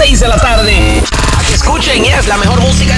6 de la tarde. Que escuchen, es la mejor música